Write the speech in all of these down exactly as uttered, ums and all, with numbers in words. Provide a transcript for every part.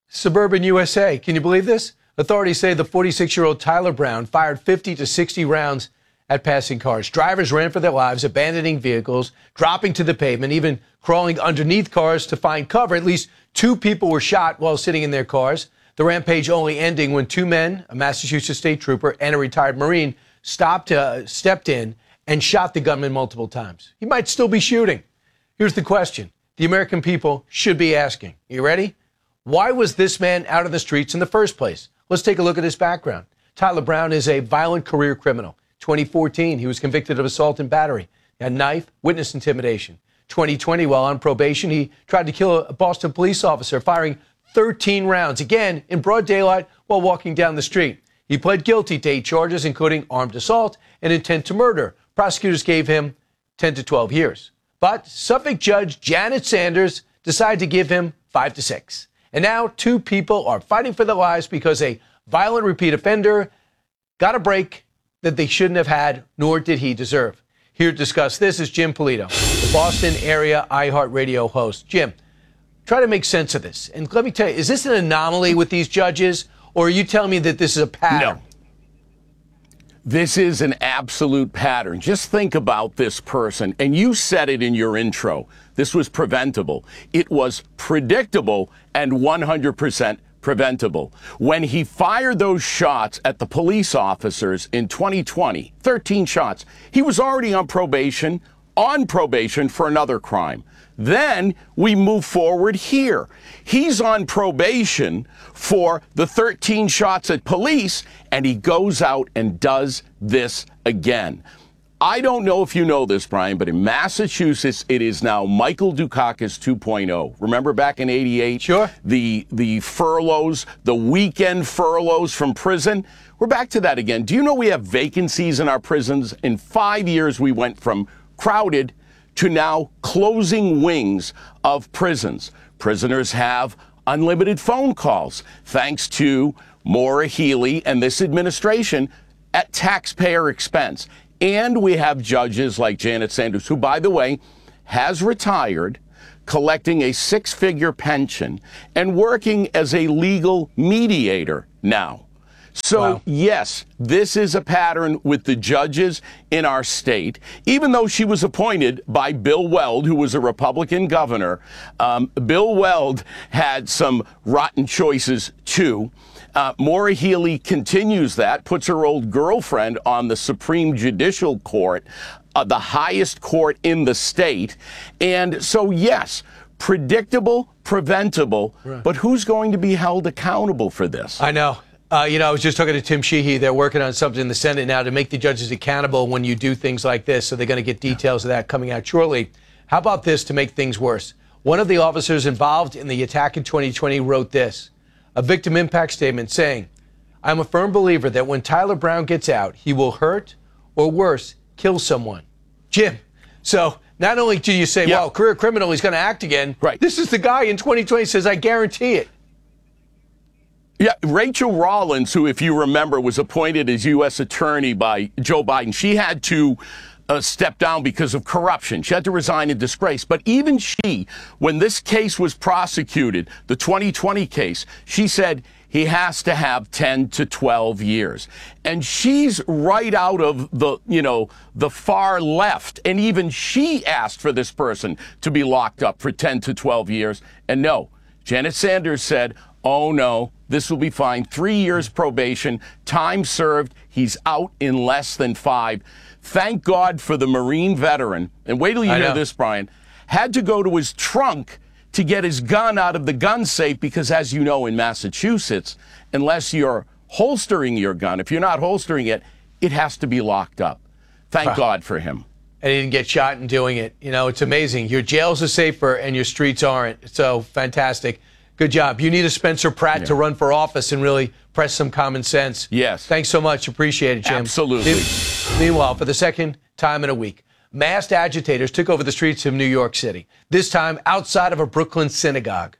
Suburban U S A. Can you believe this? Authorities say the forty-six-year-old Tyler Brown fired fifty to sixty rounds at passing cars. Drivers ran for their lives, abandoning vehicles, dropping to the pavement, even crawling underneath cars to find cover. At least two people were shot while sitting in their cars. The rampage only ending when two men, a Massachusetts state trooper and a retired Marine, stopped, uh, stepped in and shot the gunman multiple times. He might still be shooting. Here's the question the American people should be asking. You ready? Why was this man out of the streets in the first place? Let's take a look at his background. Tyler Brown is a violent career criminal. twenty fourteen, he was convicted of assault and battery. He had a knife, witness intimidation. twenty twenty, while on probation, he tried to kill a Boston police officer, firing thirteen rounds, again, in broad daylight while walking down the street. He pled guilty to eight charges, including armed assault and intent to murder. Prosecutors gave him ten to twelve years. But Suffolk Judge Janet Sanders decided to give him five to six. And now two people are fighting for their lives because a violent repeat offender got a break that they shouldn't have had, nor did he deserve. Here to discuss this is Jim Polito, the Boston area iHeartRadio host. Jim, try to make sense of this. And let me tell you, is this an anomaly with these judges, or are you telling me that this is a pattern? No. This is an absolute pattern. Just think about this person. And you said it in your intro. This was preventable. It was predictable and one hundred percent preventable. When he fired those shots at the police officers in twenty twenty, thirteen shots, he was already on probation, on probation for another crime. Then we move forward here. He's on probation for the thirteen shots at police, and he goes out and does this again. I don't know if you know this, Brian, but in Massachusetts, it is now Michael Dukakis two point oh. Remember back in eighty-eight? Sure. The, the furloughs, the weekend furloughs from prison? We're back to that again. Do you know we have vacancies in our prisons? In five years, we went from crowded to now closing wings of prisons. Prisoners have unlimited phone calls, thanks to Maura Healey and this administration at taxpayer expense. And we have judges like Janet Sanders, who, by the way, has retired, collecting a six-figure pension and working as a legal mediator now. So, wow. Yes, this is a pattern with the judges in our state. Even though she was appointed by Bill Weld, who was a Republican governor, um, Bill Weld had some rotten choices, too. Uh, Maura Healey continues that, puts her old girlfriend on the Supreme Judicial Court, uh, the highest court in the state. And so, yes, predictable, preventable, right. But who's going to be held accountable for this? I know. Uh, you know, I was just talking to Tim Sheehy. They're working on something in the Senate now to make the judges accountable when you do things like this. So they're going to get details of that coming out shortly. How about this to make things worse? One of the officers involved in the attack in twenty twenty wrote this, a victim impact statement saying, I'm a firm believer that when Tyler Brown gets out, he will hurt or worse, kill someone. Jim, so not only do you say, yeah. well, career criminal, he's going to act again. Right. This is the guy in twenty twenty says, I guarantee it. Yeah, Rachel Rollins, who, if you remember, was appointed as U S attorney by Joe Biden, she had to uh, step down because of corruption. She had to resign in disgrace. But even she, when this case was prosecuted, the twenty twenty case, she said he has to have ten to twelve years. And she's right out of the, you know, the far left. And even she asked for this person to be locked up for ten to twelve years. And no, Janet Sanders said, oh, no, this will be fine. Three years probation, time served. He's out in less than five. Thank God for the Marine veteran. And wait till you hear this, Brian. Had to go to his trunk to get his gun out of the gun safe because, as you know, in Massachusetts, unless you're holstering your gun, if you're not holstering it, it has to be locked up. Thank wow. God for him. And he didn't get shot in doing it. You know, it's amazing. Your jails are safer and your streets aren't. So fantastic. Good job. You need a Spencer Pratt yeah. to run for office and really press some common sense. Yes. Thanks so much. Appreciate it, Jim. Absolutely. Meanwhile, for the second time in a week, masked agitators took over the streets of New York City, this time outside of a Brooklyn synagogue.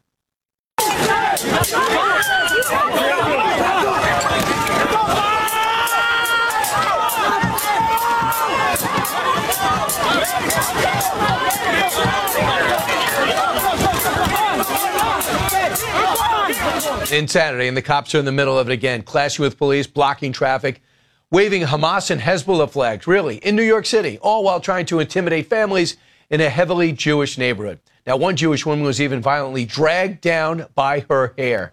Insanity, and the cops are in the middle of it again, clashing with police, blocking traffic, waving Hamas and Hezbollah flags, really, in New York City, all while trying to intimidate families in a heavily Jewish neighborhood. Now, one Jewish woman was even violently dragged down by her hair.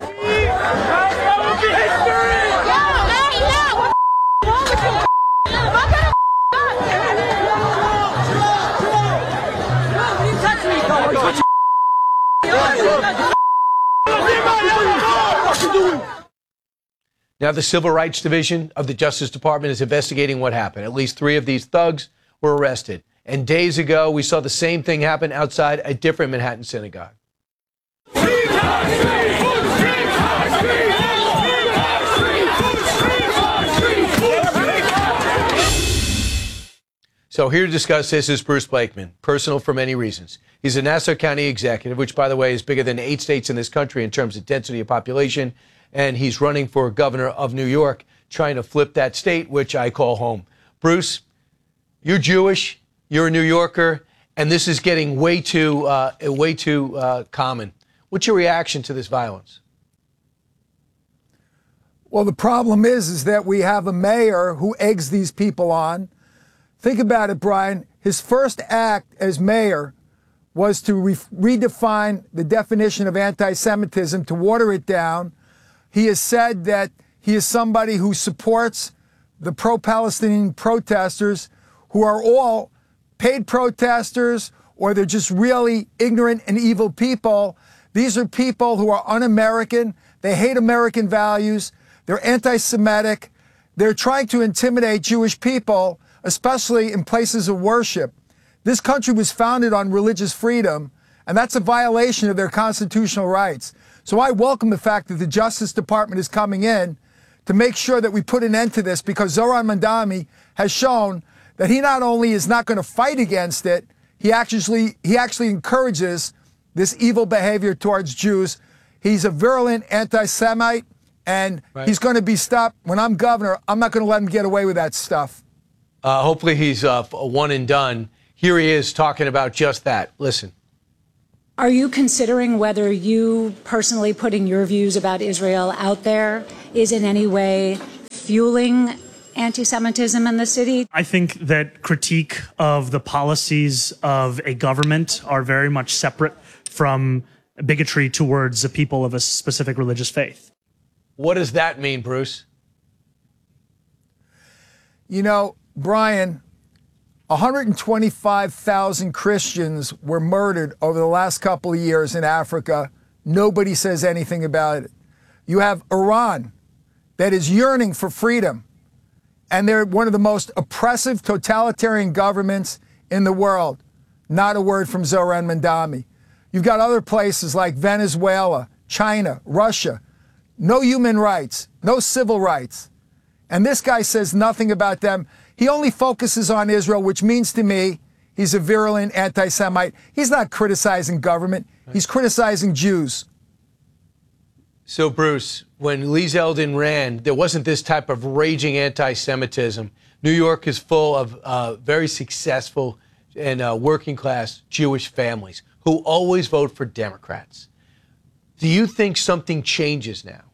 Now, the Civil Rights Division of the Justice Department is investigating what happened. At least three of these thugs were arrested. And days ago, we saw the same thing happen outside a different Manhattan synagogue. So here to discuss this is Bruce Blakeman, personal for many reasons. He's a Nassau County executive, which, by the way, is bigger than eight states in this country in terms of density of population. And he's running for governor of New York, trying to flip that state, which I call home. Bruce, you're Jewish, you're a New Yorker, and this is getting way too, uh, way too uh, common. What's your reaction to this violence? Well, the problem is, is that we have a mayor who eggs these people on. Think about it, Brian. His first act as mayor was to re- redefine the definition of anti-Semitism, to water it down. He has said that he is somebody who supports the pro-Palestinian protesters, who are all paid protesters, or they're just really ignorant and evil people. These are people who are un-American. They hate American values. They're anti-Semitic. They're trying to intimidate Jewish people, especially in places of worship. This country was founded on religious freedom, and that's a violation of their constitutional rights. So I welcome the fact that the Justice Department is coming in to make sure that we put an end to this, because Zohran Mamdani has shown that he not only is not going to fight against it, he actually he actually encourages this evil behavior towards Jews. He's a virulent anti-Semite, and right. he's going to be stopped. When I'm governor, I'm not going to let him get away with that stuff. Uh, hopefully he's uh, one and done. Here he is talking about just that. Listen. Are you considering whether you personally putting your views about Israel out there is in any way fueling anti-Semitism in the city? I think that critique of the policies of a government are very much separate from bigotry towards the people of a specific religious faith. What does that mean, Bruce? You know, Brian, one hundred twenty-five thousand Christians were murdered over the last couple of years in Africa. Nobody says anything about it. You have Iran that is yearning for freedom, and they're one of the most oppressive totalitarian governments in the world. Not a word from Zohran Mamdani. You've got other places like Venezuela, China, Russia. No human rights, no civil rights. And this guy says nothing about them. He only focuses on Israel, which means to me he's a virulent anti-Semite. He's not criticizing government. He's criticizing Jews. So, Bruce, when Lee Zeldin ran, there wasn't this type of raging anti-Semitism. New York is full of uh, very successful and uh, working-class Jewish families who always vote for Democrats. Do you think something changes now?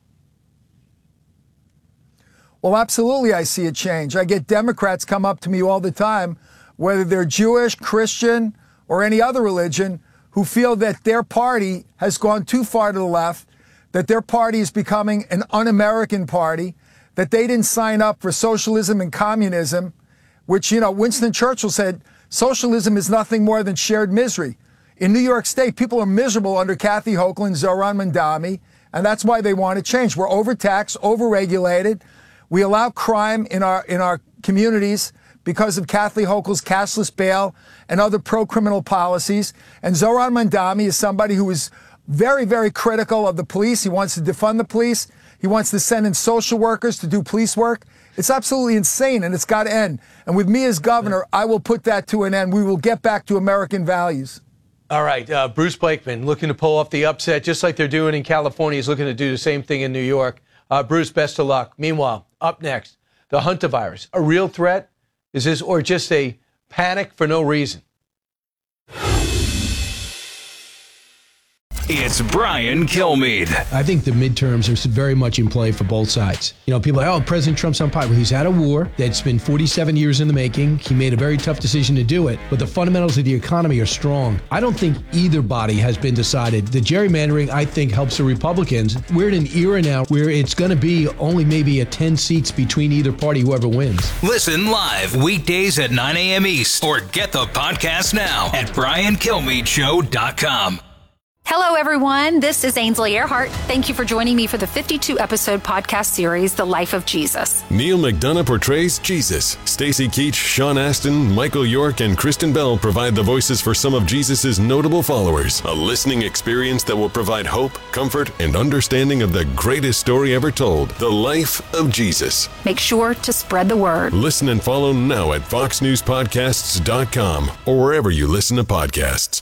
Well, absolutely, I see a change. I get Democrats come up to me all the time, whether they're Jewish, Christian, or any other religion, who feel that their party has gone too far to the left, that their party is becoming an un-American party, that they didn't sign up for socialism and communism, which, you know, Winston Churchill said, socialism is nothing more than shared misery. In New York State, people are miserable under Kathy Hochul, Zohran Mamdani, and that's why they want to change. We're overtaxed, overregulated. We allow crime in our in our communities because of Kathy Hochul's cashless bail and other pro-criminal policies. And Zohran Mamdani is somebody who is very, very critical of the police. He wants to defund the police. He wants to send in social workers to do police work. It's absolutely insane, and it's got to end. And with me as governor, I will put that to an end. We will get back to American values. All right, uh, Bruce Blakeman looking to pull off the upset, just like they're doing in California. He's looking to do the same thing in New York. Uh, Bruce, best of luck. Meanwhile, up next, the hantavirus, a real threat? Is this, or just a panic for no reason? It's Brian Kilmeade. I think the midterms are very much in play for both sides. You know, people are like, oh, President Trump's unpopular. He's had a war that's been forty-seven years in the making. He made a very tough decision to do it, but the fundamentals of the economy are strong. I don't think either body has been decided. The gerrymandering, I think, helps the Republicans. We're in an era now where it's going to be only maybe a ten seats between either party, whoever wins. Listen live weekdays at nine a.m. East or get the podcast now at brian kilmeade show dot com. Hello, everyone. This is Ainsley Earhart. Thank you for joining me for the fifty-two episode podcast series, The Life of Jesus. Neil McDonough portrays Jesus. Stacy Keach, Sean Astin, Michael York, and Kristen Bell provide the voices for some of Jesus' notable followers. A listening experience that will provide hope, comfort, and understanding of the greatest story ever told, The Life of Jesus. Make sure to spread the word. Listen and follow now at fox news podcasts dot com or wherever you listen to podcasts.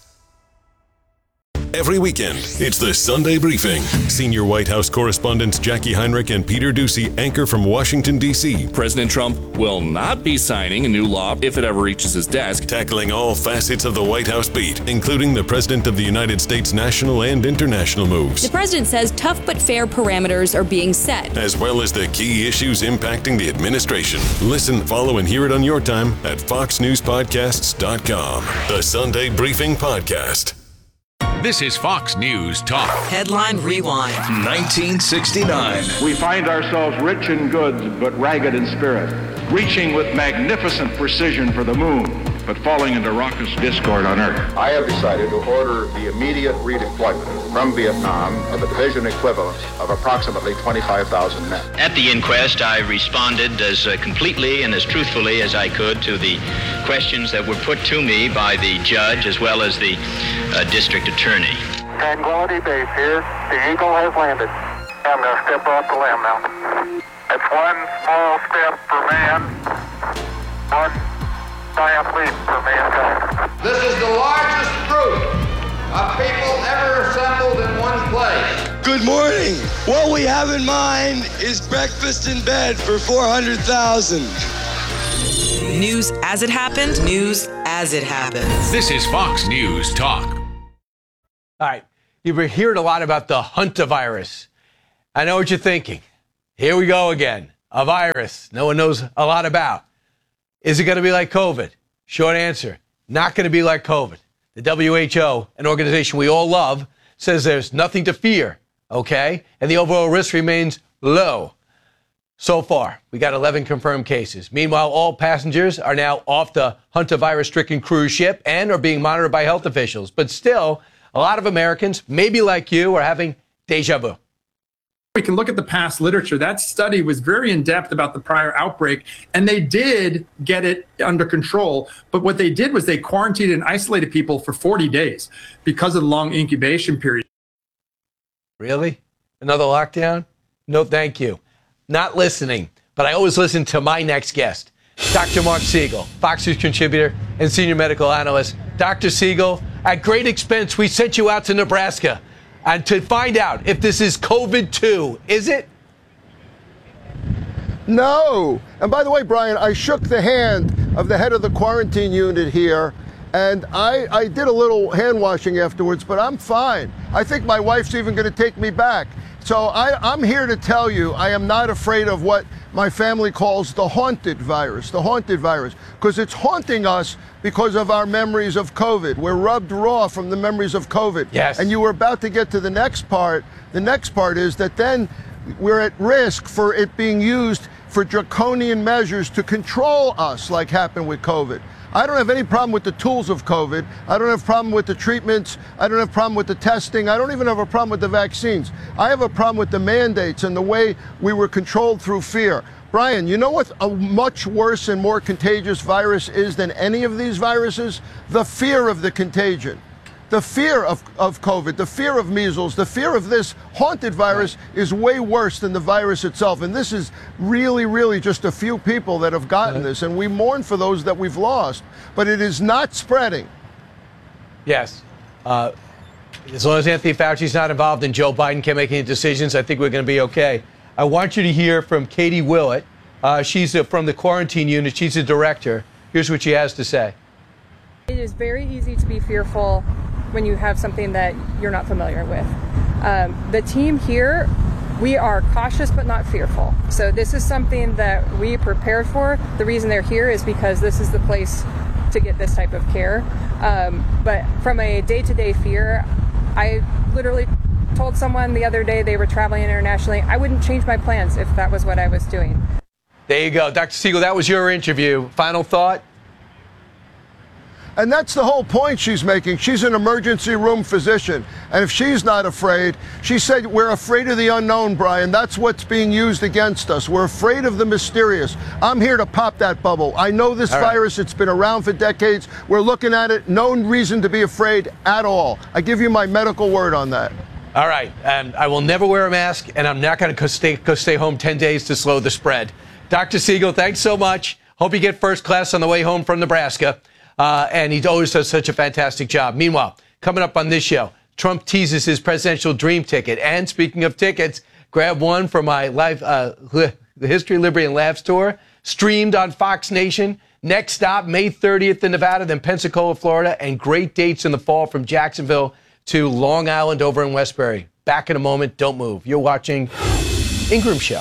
Every weekend, it's the Sunday Briefing. Senior White House correspondents Jackie Heinrich and Peter Doocy anchor from Washington, D C President Trump will not be signing a new law if it ever reaches his desk. Tackling all facets of the White House beat, including the President of the United States' national and international moves. The president says tough but fair parameters are being set, as well as the key issues impacting the administration. Listen, follow, and hear it on your time at fox news podcasts dot com. The Sunday Briefing Podcast. This is Fox News Talk. Headline Rewind. nineteen sixty-nine. We find ourselves rich in goods, but ragged in spirit, reaching with magnificent precision for the moon, but falling into raucous discord on Earth. I have decided to order the immediate redeployment from Vietnam of a division equivalent of approximately twenty-five thousand men. At the inquest, I responded as uh, completely and as truthfully as I could to the questions that were put to me by the judge as well as the uh, district attorney. Tranquility Base here. The Eagle has landed. I'm going to step off the limb now. It's one small step for man, one giant leap for mankind. This is the largest group of people ever assembled in one place. Good morning. What we have in mind is breakfast in bed for four hundred thousand. News as it happened, news as it happens. This is Fox News Talk. All right. You've been hearing a lot about the hantavirus. I know what you're thinking. Here we go again. A virus no one knows a lot about. Is it going to be like COVID? Short answer, not going to be like COVID. The W H O, an organization we all love, says there's nothing to fear, okay? And the overall risk remains low. So far, we got eleven confirmed cases. Meanwhile, all passengers are now off the hantavirus-stricken cruise ship and are being monitored by health officials. But still, a lot of Americans, maybe like you, are having deja vu. We can look at the past literature. That study was very in-depth about the prior outbreak, and they did get it under control. But what they did was they quarantined and isolated people for forty days because of the long incubation period. Really? Another lockdown? No, thank you. Not listening, but I always listen to my next guest, Doctor Mark Siegel, Fox News contributor and senior medical analyst. Doctor Siegel, at great expense, we sent you out to Nebraska and to find out if this is COVID two. Is it? No. And by the way, Brian, I shook the hand of the head of the quarantine unit here, and I, I did a little hand washing afterwards, but I'm fine. I think my wife's even going to take me back. So I, I'm here to tell you I am not afraid of what my family calls the haunted virus, the haunted virus, because it's haunting us because of our memories of COVID. We're rubbed raw from the memories of COVID. Yes. And you were about to get to the next part. The next part is that then we're at risk for it being used for draconian measures to control us, like happened with COVID. I don't have any problem with the tools of COVID. I don't have a problem with the treatments. I don't have a problem with the testing. I don't even have a problem with the vaccines. I have a problem with the mandates and the way we were controlled through fear. Brian, you know what a much worse and more contagious virus is than any of these viruses? The fear of the contagion. The fear of, of COVID, the fear of measles, the fear of this haunted virus is way worse than the virus itself. And this is really, really just a few people that have gotten this. And we mourn for those that we've lost. But it is not spreading. Yes. Uh, as long as Anthony Fauci's not involved and Joe Biden can't make any decisions, I think we're going to be okay. I want you to hear from Katie Willett. Uh, she's uh, from the quarantine unit. She's the director. Here's what she has to say. It is very easy to be fearful when you have something that you're not familiar with. Um, the team here, we are cautious but not fearful. So this is something that we prepared for. The reason they're here is because this is the place to get this type of care. Um, but from a day-to-day fear, I literally told someone the other day they were traveling internationally, I wouldn't change my plans if that was what I was doing. There you go. Doctor Siegel, that was your interview. Final thought? And that's the whole point she's making. She's an emergency room physician. And if she's not afraid, she said, we're afraid of the unknown, Brian. That's what's being used against us. We're afraid of the mysterious. I'm here to pop that bubble. I know this all virus. Right. It's been around for decades. We're looking at it. No reason to be afraid at all. I give you my medical word on that. All right. And I will never wear a mask, and I'm not going to stay, go stay home ten days to slow the spread. Doctor Siegel, thanks so much. Hope you get first class on the way home from Nebraska. Uh, and he always does such a fantastic job. Meanwhile, coming up on this show, Trump teases his presidential dream ticket. And speaking of tickets, grab one for my live, uh, the History, Liberty, and Laughs tour, streamed on Fox Nation. Next stop, May thirtieth in Nevada, then Pensacola, Florida, and great dates in the fall from Jacksonville to Long Island over in Westbury. Back in a moment. Don't move. You're watching Ingram Show.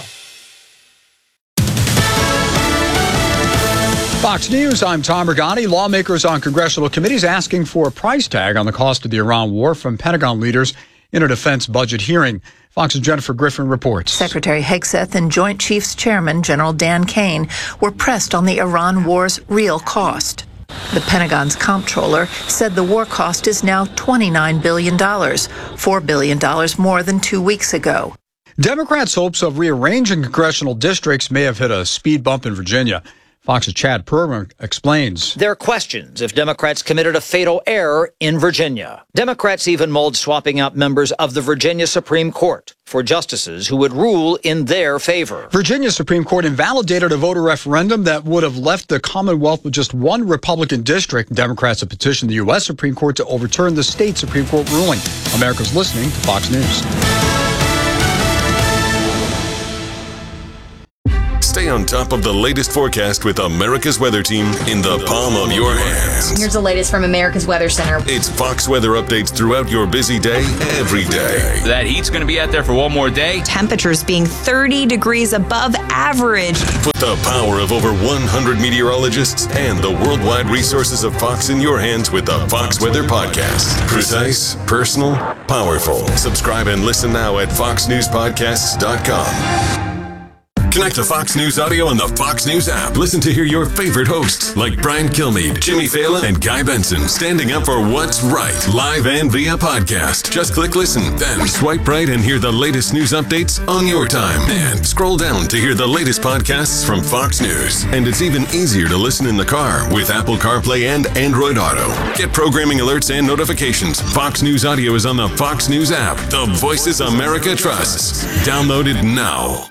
Fox News, I'm Tom Regani. Lawmakers on congressional committees asking for a price tag on the cost of the Iran war from Pentagon leaders in a defense budget hearing. Fox's Jennifer Griffin reports. Secretary Hegseth and Joint Chiefs Chairman General Dan Kane were pressed on the Iran war's real cost. The Pentagon's comptroller said the war cost is now twenty-nine billion dollars, four billion dollars more than two weeks ago. Democrats' hopes of rearranging congressional districts may have hit a speed bump in Virginia. Fox's Chad Perman explains. There are questions if Democrats committed a fatal error in Virginia. Democrats even mulled swapping out members of the Virginia Supreme Court for justices who would rule in their favor. Virginia Supreme Court invalidated a voter referendum that would have left the Commonwealth with just one Republican district. Democrats have petitioned the U S Supreme Court to overturn the state Supreme Court ruling. America's listening to Fox News. Stay on top of the latest forecast with America's Weather Team in the palm of your hands. Here's the latest from America's Weather Center. It's Fox weather updates throughout your busy day, every day. That heat's going to be out there for one more day. Temperatures being thirty degrees above average. Put the power of over one hundred meteorologists and the worldwide resources of Fox in your hands with the Fox Weather Podcast. Precise, personal, powerful. Subscribe and listen now at fox news podcasts dot com. Connect to Fox News Audio on the Fox News app. Listen to hear your favorite hosts like Brian Kilmeade, Jimmy Fallon, and Guy Benson standing up for what's right, live and via podcast. Just click listen, then swipe right and hear the latest news updates on your time. And scroll down to hear the latest podcasts from Fox News. And it's even easier to listen in the car with Apple CarPlay and Android Auto. Get programming alerts and notifications. Fox News Audio is on the Fox News app. The voices America trusts. Download it now.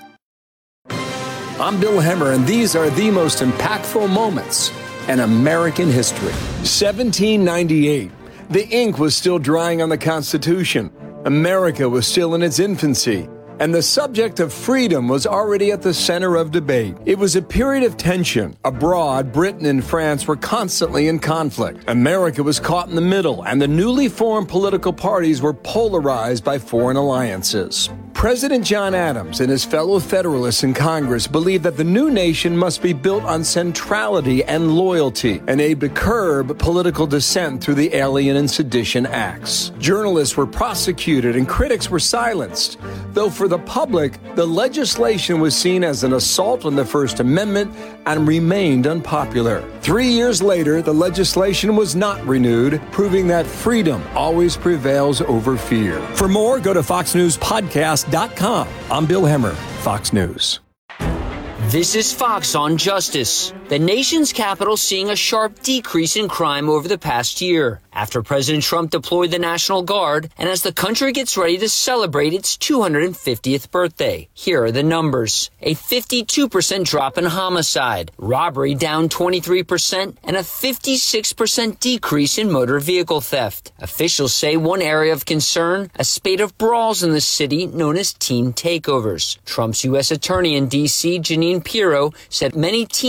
I'm Bill Hemmer, and these are the most impactful moments in American history. seventeen ninety-eight. The ink was still drying on the Constitution. America was still in its infancy. And the subject of freedom was already at the center of debate. It was a period of tension. Abroad, Britain and France were constantly in conflict. America was caught in the middle, and the newly formed political parties were polarized by foreign alliances. President John Adams and his fellow Federalists in Congress believed that the new nation must be built on centrality and loyalty, and aimed to curb political dissent through the Alien and Sedition Acts. Journalists were prosecuted and critics were silenced, though for the public, the legislation was seen as an assault on the First Amendment and remained unpopular. Three years later, the legislation was not renewed, proving that freedom always prevails over fear. For more, go to fox news podcast dot com. I'm Bill Hemmer, Fox News. This is Fox on Justice. The nation's capital seeing a sharp decrease in crime over the past year after President Trump deployed the National Guard and as the country gets ready to celebrate its two hundred fiftieth birthday. Here are the numbers. A fifty-two percent drop in homicide, robbery down twenty-three percent, and a fifty-six percent decrease in motor vehicle theft. Officials say one area of concern, a spate of brawls in the city known as teen takeovers. Trump's U S attorney in D C, Janine Pirro, said many teens need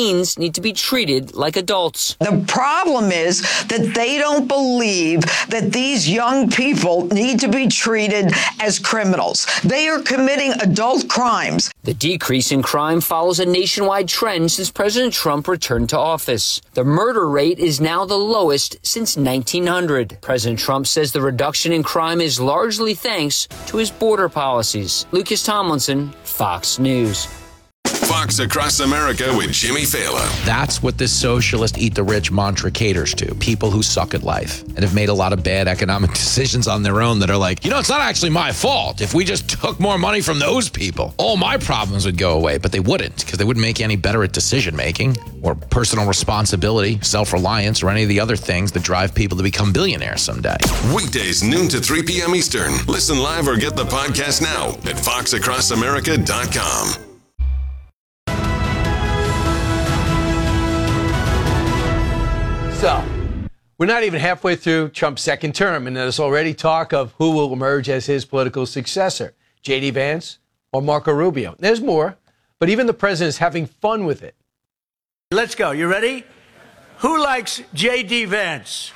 need to be treated like adults. The problem is that they don't believe that these young people need to be treated as criminals. They are committing adult crimes. The decrease in crime follows a nationwide trend since President Trump returned to office. The murder rate is now the lowest since nineteen hundred. President Trump says the reduction in crime is largely thanks to his border policies. Lucas Tomlinson, Fox News. Fox Across America with Jimmy Fallon. That's what this socialist eat the rich mantra caters to. People who suck at life and have made a lot of bad economic decisions on their own that are like, you know, it's not actually my fault. If we just took more money from those people, all my problems would go away. But they wouldn't, because they wouldn't make you any better at decision making or personal responsibility, self-reliance, or any of the other things that drive people to become billionaires someday. Weekdays noon to three p.m. Eastern. Listen live or get the podcast now at fox across america dot com. So, we're not even halfway through Trump's second term, and there's already talk of who will emerge as his political successor, J D. Vance or Marco Rubio. There's more, but even the president is having fun with it. Let's go. You ready? Who likes J D. Vance?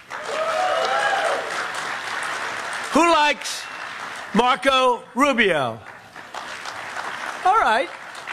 Who likes Marco Rubio? All right.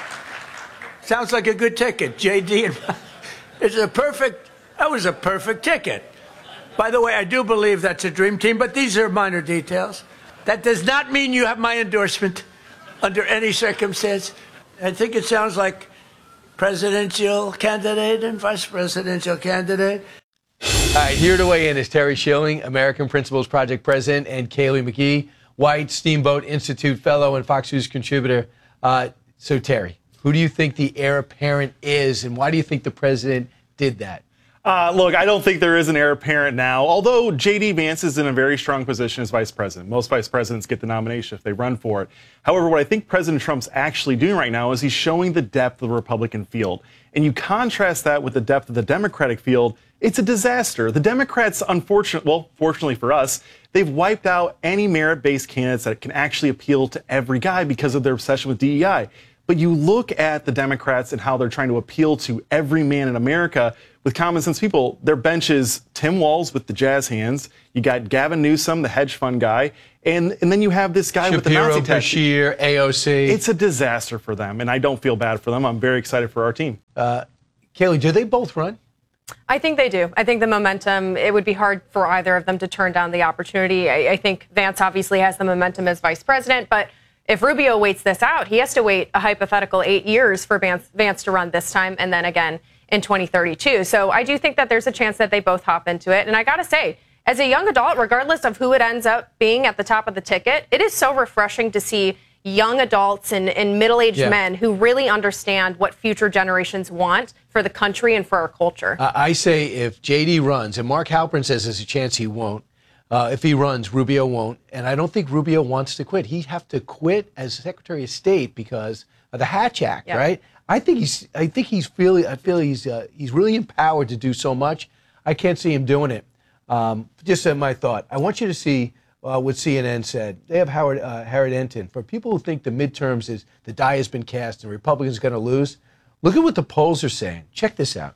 Sounds like a good ticket. J D and it's a perfect That was a perfect ticket. By the way, I do believe that's a dream team, but these are minor details. That does not mean you have my endorsement under any circumstance. I think it sounds like presidential candidate and vice presidential candidate. All right, here to weigh in is Terry Schilling, American Principles Project President, and Kayleigh McGee, White Steamboat Institute Fellow and Fox News contributor. Uh, so, Terry, who do you think the heir apparent is, and why do you think the president did that? Uh, look, I don't think there is an heir apparent now, although J D. Vance is in a very strong position as vice president. Most vice presidents get the nomination if they run for it. However, what I think President Trump's actually doing right now is he's showing the depth of the Republican field. And you contrast that with the depth of the Democratic field, it's a disaster. The Democrats, unfortunately, well, fortunately for us, they've wiped out any merit-based candidates that can actually appeal to every guy because of their obsession with D E I. But you look at the Democrats and how they're trying to appeal to every man in America with common sense people. Their bench is Tim Walz with the jazz hands. You got Gavin Newsom, the hedge fund guy. And, and then you have this guy Shapiro, with the Nazi tattoo. Bashir, A O C. It's a disaster for them, and I don't feel bad for them. I'm very excited for our team. Uh, Kayleigh, do they both run? I think they do. I think the momentum, it would be hard for either of them to turn down the opportunity. I, I think Vance obviously has the momentum as vice president, but if Rubio waits this out, he has to wait a hypothetical eight years for Vance, Vance to run this time and then again in twenty thirty-two. So I do think that there's a chance that they both hop into it. And I got to say, as a young adult, regardless of who it ends up being at the top of the ticket, it is so refreshing to see young adults and, and middle-aged yeah. men who really understand what future generations want for the country and for our culture. Uh, I say if J D runs, and Mark Halperin says there's a chance he won't, Uh, if he runs, Rubio won't. And I don't think Rubio wants to quit. He'd have to quit as Secretary of State because of the Hatch Act, yeah. right? I think he's. I think he's really. I feel he's. Uh, he's really empowered to do so much. I can't see him doing it. Um, just uh, my thought. I want you to see uh, what C N N said. They have Howard uh, Harriet Enton. For people who think the midterms is the die has been cast and Republicans are going to lose, look at what the polls are saying. Check this out.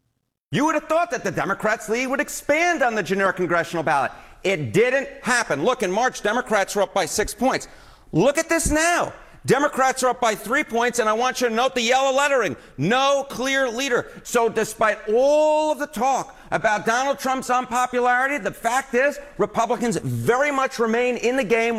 You would have thought that the Democrats' lead would expand on the generic congressional ballot. It didn't happen. Look, in March, Democrats were up by six points. Look at this now. Democrats are up by three points, and I want you to note the yellow lettering. No clear leader. So despite all of the talk about Donald Trump's unpopularity, the fact is Republicans very much remain in the game.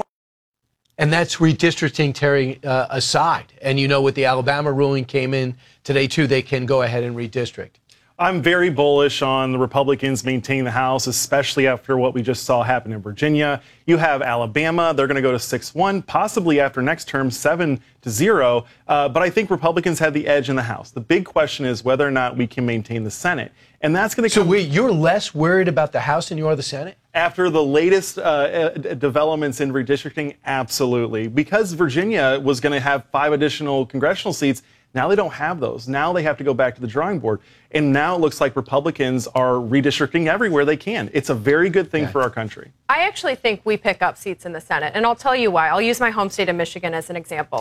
And that's redistricting, Terry, uh, aside. And you know, with the Alabama ruling came in today, too, they can go ahead and redistrict. I'm very bullish on the Republicans maintaining the House, especially after what we just saw happen in Virginia. You have Alabama. They're going to go to six one, possibly after next term seven to zero. Uh, but I think Republicans have the edge in the House. The big question is whether or not we can maintain the Senate. And that's going to come. So wait, you're less worried about the House than you are the Senate? After the latest uh, developments in redistricting, absolutely. Because Virginia was going to have five additional congressional seats, now they don't have those. Now they have to go back to the drawing board. And now it looks like Republicans are redistricting everywhere they can. It's a very good thing yeah. for our country. I actually think we pick up seats in the Senate, and I'll tell you why. I'll use my home state of Michigan as an example.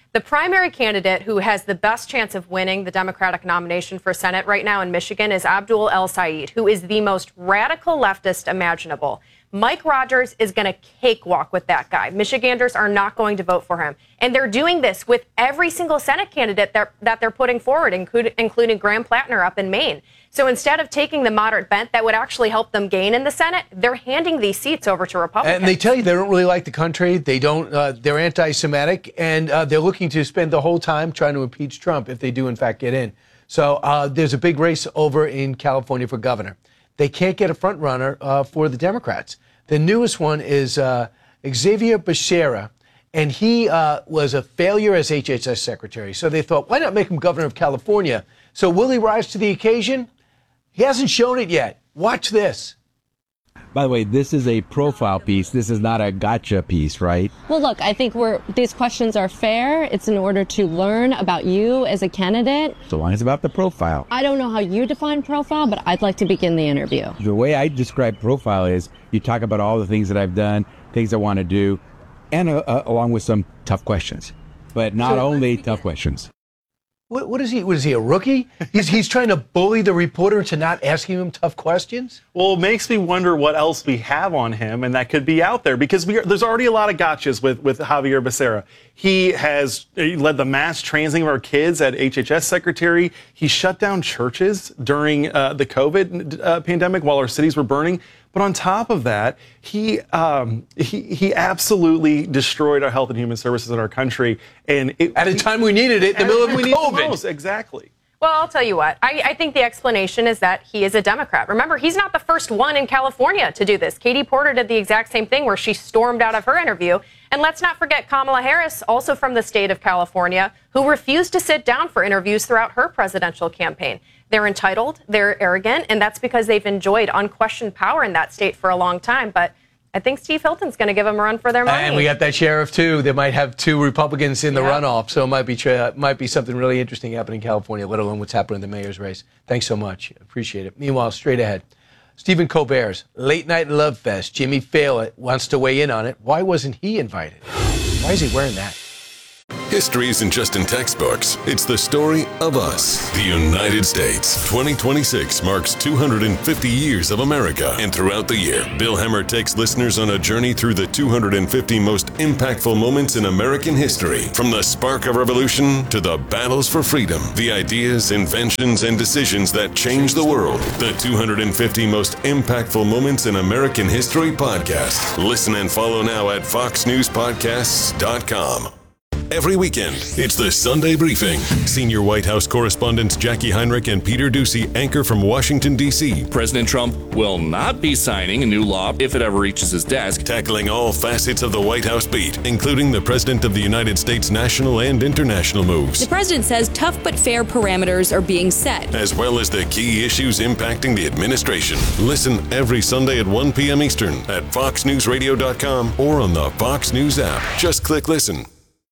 The primary candidate who has the best chance of winning the Democratic nomination for Senate right now in Michigan is Abdul El-Sayed, who is the most radical leftist imaginable. Mike Rogers is going to cakewalk with that guy. Michiganders are not going to vote for him. And they're doing this with every single Senate candidate that, that they're putting forward, include, including Graham Plattner up in Maine. So instead of taking the moderate bent that would actually help them gain in the Senate, they're handing these seats over to Republicans. And they tell you they don't really like the country. They don't. Uh, they're anti-Semitic, and uh, they're looking to spend the whole time trying to impeach Trump if they do, in fact, get in. So uh, there's a big race over in California for governor. They can't get a front runner uh, for the Democrats. The newest one is uh, Xavier Becerra, and he uh, was a failure as H H S secretary. So they thought, why not make him governor of California? So will he rise to the occasion? He hasn't shown it yet. Watch this. By the way, this is a profile piece. This is not a gotcha piece, right? Well, look, I think we're these questions are fair. It's in order to learn about you as a candidate. So long as it's about the profile. I don't know how you define profile, but I'd like to begin the interview. The way I describe profile is you talk about all the things that I've done, things I want to do, and uh, uh, along with some tough questions. But not So- only tough questions. What, what is he? What is he, a rookie? He's, he's trying to bully the reporter into not asking him tough questions? Well, it makes me wonder what else we have on him, and that could be out there, because we are, there's already a lot of gotchas with, with Javier Becerra. He has he led the mass transing of our kids at H H S secretary. He shut down churches during uh, the COVID uh, pandemic while our cities were burning. But on top of that, he, um, he he absolutely destroyed our health and human services in our country. And it, At a time we needed it, in the middle of we need COVID. the most, exactly. Well, I'll tell you what. I, I think the explanation is that he is a Democrat. Remember, he's not the first one in California to do this. Katie Porter did the exact same thing where she stormed out of her interview. And let's not forget Kamala Harris, also from the state of California, who refused to sit down for interviews throughout her presidential campaign. They're entitled, they're arrogant, and that's because they've enjoyed unquestioned power in that state for a long time. But I think Steve Hilton's going to give them a run for their money. And we got that sheriff, too. They might have two Republicans in the Yeah. runoff, so it might be tra- might be something really interesting happening in California, let alone what's happening in the mayor's race. Thanks so much. Appreciate it. Meanwhile, straight ahead, Stephen Colbert's Late Night Love Fest. Jimmy Fallon wants to weigh in on it. Why wasn't he invited? Why is he wearing that? History isn't just in textbooks, it's the story of us, the United States. twenty twenty-six marks two hundred fifty years of America, and throughout the year, Bill Hemmer takes listeners on a journey through the two hundred fifty most impactful moments in American history. From the spark of revolution to the battles for freedom, the ideas, inventions, and decisions that changed the world. The two hundred fifty most impactful moments in American history podcast. Listen and follow now at fox news podcasts dot com. Every weekend, it's the Sunday Briefing. Senior White House correspondents Jackie Heinrich and Peter Doocy anchor from Washington, D C President Trump will not be signing a new law if it ever reaches his desk. Tackling all facets of the White House beat, including the President of the United States national and international moves, The president says tough but fair parameters are being set. as well as the key issues impacting the administration. Listen every Sunday at one p.m. Eastern at fox news radio dot com or on the Fox News app. Just click listen.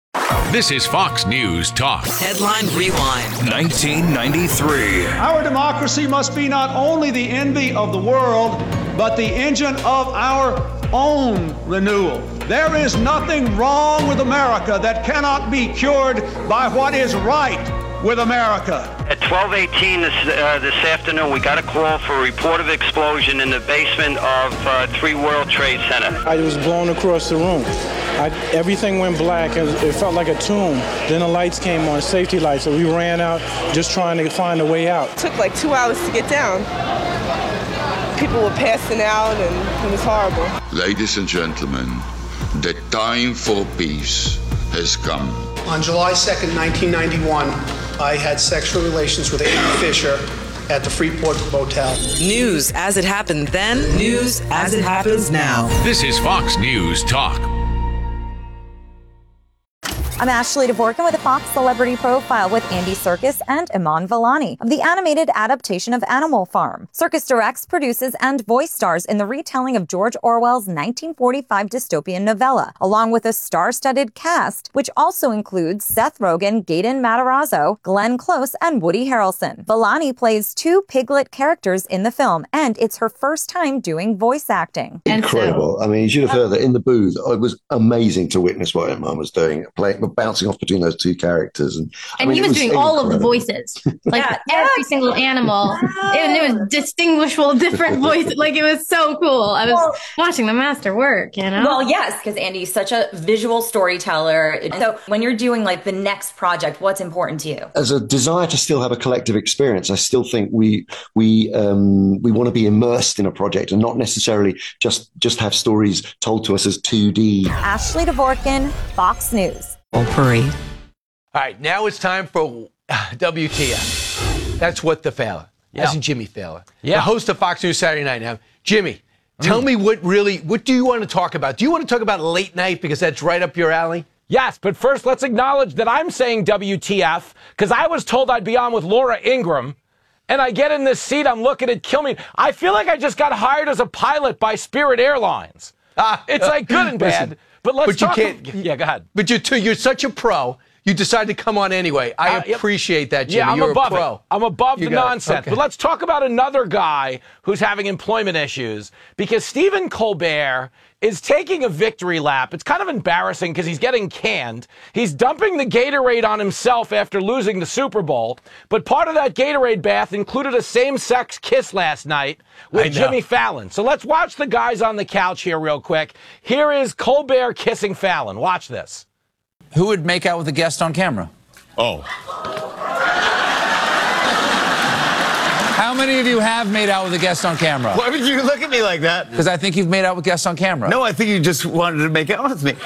This is Fox News Talk. Headline Rewind. nineteen ninety-three. Our democracy must be not only the envy of the world, but the engine of our own renewal. There is nothing wrong with America that cannot be cured by what is right with America. At twelve eighteen this, uh, this afternoon, we got a call for a report of explosion in the basement of uh, three World Trade Center. I was blown across the room. I, everything went black. It, it felt like a tomb. Then the lights came on, safety lights, so we ran out just trying to find a way out. It took like two hours to get down. People were passing out and it was horrible. Ladies and gentlemen, the time for peace has come. On July second, nineteen ninety-one, I had sexual relations with Amy Fisher at the Freeport Motel. News as it happened then, news as it happens now. This is Fox News Talk. I'm Ashley Dvorkin with a Fox Celebrity Profile with Andy Serkis and Iman Vellani of the animated adaptation of Animal Farm. Serkis directs, produces, and voice stars in the retelling of George Orwell's nineteen forty-five dystopian novella, along with a star-studded cast, which also includes Seth Rogen, Gaten Matarazzo, Glenn Close, and Woody Harrelson. Vellani plays two piglet characters in the film, and it's her first time doing voice acting. Incredible. I mean, you should have heard that in the booth. It was amazing to witness what Iman was doing, playing, were bouncing off between those two characters. And, I and mean, he was, was doing incredible. all of the voices, like yeah, every yeah. single animal. And it was distinguishable, different voices. Like, it was so cool. I was well, watching the master work, you know? Well, yes, because Andy's such a visual storyteller. So when you're doing like the next project, what's important to you? As a desire to still have a collective experience, I still think we we um, we want to be immersed in a project and not necessarily just just have stories told to us as two D. Ashley Dvorkin, Fox News. All right, now it's time for uh, W T F. That's What the Fallon. Yeah. That's Jimmy Fallon, yeah. the host of Fox News Saturday Night. Now, Jimmy, tell mm. me what really, what do you want to talk about? Do you want to talk about late night because that's right up your alley? Yes, but first let's acknowledge that I'm saying W T F because I was told I'd be on with Laura Ingraham, and I get in this seat, I'm looking at Kill Me. I feel like I just got hired as a pilot by Spirit Airlines. Ah, it's like good and bad. Listen, but let's but you talk. Can't, about, yeah, go ahead. But you're too, you're such a pro. You decided to come on anyway. I uh, appreciate that, Jimmy. Yeah, I'm you're above a pro. it. I'm above you the nonsense. Okay. But let's talk about another guy who's having employment issues because Stephen Colbert is taking a victory lap. It's kind of embarrassing because he's getting canned. He's dumping the Gatorade on himself after losing the Super Bowl. But part of that Gatorade bath included a same-sex kiss last night with Jimmy Fallon. So let's watch the guys on the couch here real quick. Here is Colbert kissing Fallon. Watch this. Who would make out with a guest on camera? Oh. How many of you have made out with a guest on camera? Why would you look at me like that? Because I think you've made out with guests on camera. No, I think you just wanted to make out with me.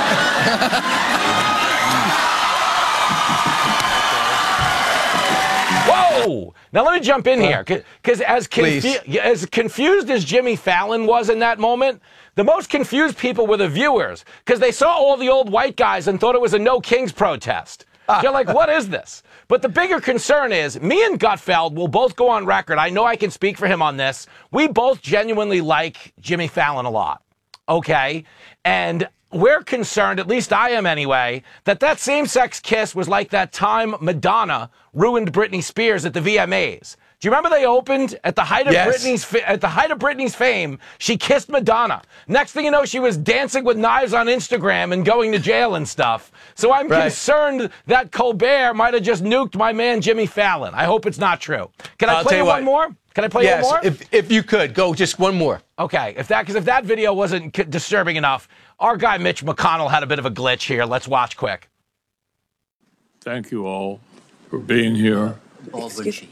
Whoa! Now let me jump in here, because as, confu as confused as Jimmy Fallon was in that moment, the most confused people were the viewers, because they saw all the old white guys and thought it was a No Kings protest. They're like, what is this? But the bigger concern is, me and Gutfeld will both go on record. I know I can speak for him on this. We both genuinely like Jimmy Fallon a lot, okay? And we're concerned, at least I am anyway, that that same-sex kiss was like that time Madonna ruined Britney Spears at the V M As. Do you remember they opened at the height of yes. Britney's at the height of Britney's fame? She kissed Madonna. Next thing you know, she was dancing with knives on Instagram and going to jail and stuff. So I'm right. concerned that Colbert might have just nuked my man Jimmy Fallon. I hope it's not true. Can I I'll play you one what. more? Can I play yes, one more? If if you could go just one more. Okay, if that because if that video wasn't disturbing enough, our guy Mitch McConnell had a bit of a glitch here. Let's watch quick. Thank you all for being here.